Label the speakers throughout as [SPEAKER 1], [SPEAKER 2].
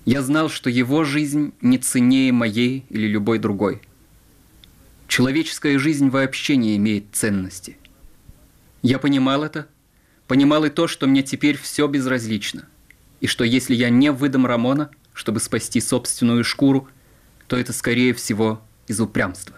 [SPEAKER 1] Я знал, что его жизнь не ценнее моей или любой другой. Человеческая жизнь вообще не имеет ценности. Я понимал это, понимал и то, что мне теперь все безразлично, и что если я не выдам Рамона, чтобы спасти собственную шкуру, то это, скорее всего, из упрямства.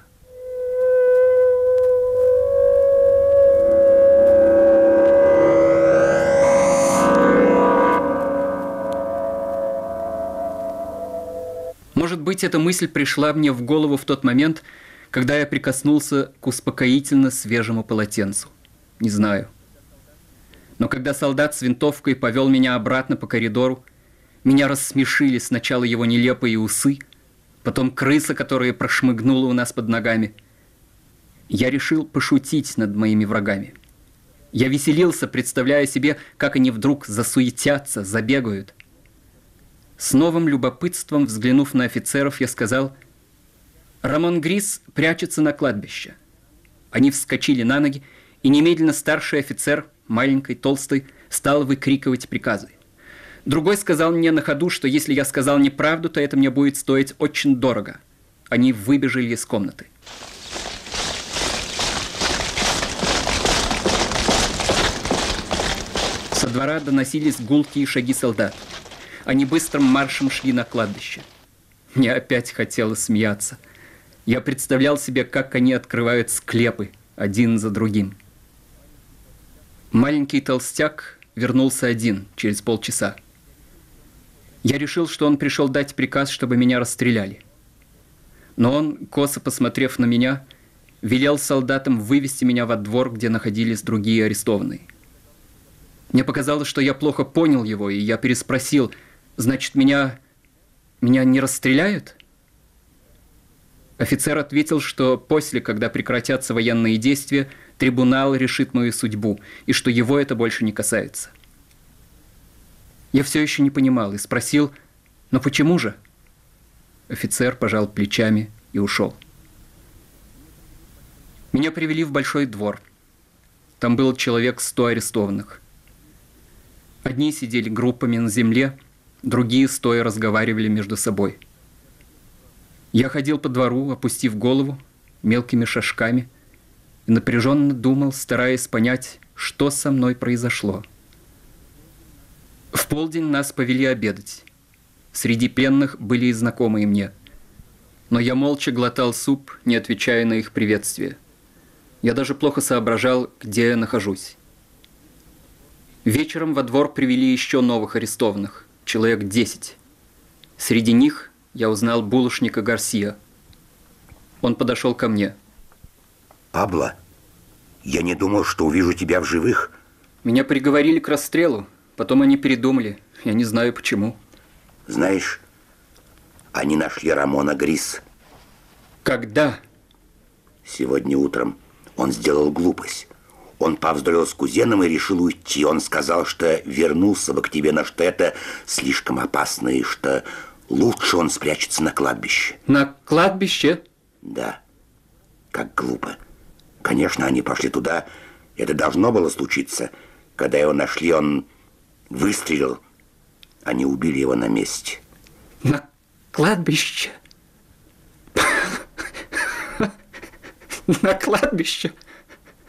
[SPEAKER 1] Может быть, эта мысль пришла мне в голову в тот момент, когда я прикоснулся к успокоительно свежему полотенцу. Не знаю. Но когда солдат с винтовкой повел меня обратно по коридору, меня рассмешили сначала его нелепые усы, потом крыса, которая прошмыгнула у нас под ногами. Я решил пошутить над моими врагами. Я веселился, представляя себе, как они вдруг засуетятся, забегают. С новым любопытством, взглянув на офицеров, я сказал: «Рамон Грис прячется на кладбище». Они вскочили на ноги, и немедленно старший офицер, маленький, толстый, стал выкрикивать приказы. Другой сказал мне на ходу, что если я сказал неправду, то это мне будет стоить очень дорого. Они выбежали из комнаты. Со двора доносились гулкие шаги солдат. Они быстрым маршем шли на кладбище. Мне опять хотелось смеяться. Я представлял себе, как они открывают склепы один за другим. Маленький толстяк вернулся один через полчаса. Я решил, что он пришел дать приказ, чтобы меня расстреляли. Но он, косо посмотрев на меня, велел солдатам вывести меня во двор, где находились другие арестованные. Мне показалось, что я плохо понял его, и я переспросил: «Значит, меня не расстреляют?» Офицер ответил, что после, когда прекратятся военные действия, трибунал решит мою судьбу, и что его это больше не касается. Я все еще не понимал и спросил: «Но почему же?» Офицер пожал плечами и ушел. Меня привели в большой двор. Там было человек 100 арестованных. Одни сидели группами на земле, другие стоя разговаривали между собой. Я ходил по двору, опустив голову, мелкими шажками, и напряженно думал, стараясь понять, что со мной произошло. В полдень нас повели обедать. Среди пленных были и знакомые мне. Но я молча глотал суп, не отвечая на их приветствие. Я даже плохо соображал, где я нахожусь. Вечером во двор привели еще новых арестованных, человек 10. Среди них я узнал булочника Гарсия. Он подошел ко мне.
[SPEAKER 2] «Пабло, я не думал, что увижу тебя в живых».
[SPEAKER 1] Меня приговорили к расстрелу, потом они передумали. Я не знаю почему.
[SPEAKER 2] Знаешь, они нашли Рамона Грис.
[SPEAKER 1] Когда?
[SPEAKER 2] Сегодня утром. Он сделал глупость. Он повздорил с кузеном и решил уйти. Он сказал, что вернулся бы к тебе, но что это слишком опасно, и что лучше он спрячется на кладбище.
[SPEAKER 1] На кладбище?
[SPEAKER 2] Да. Как глупо. Конечно, они пошли туда. Это должно было случиться. Когда его нашли, он выстрелил. Они убили его на месте.
[SPEAKER 1] На кладбище? На кладбище?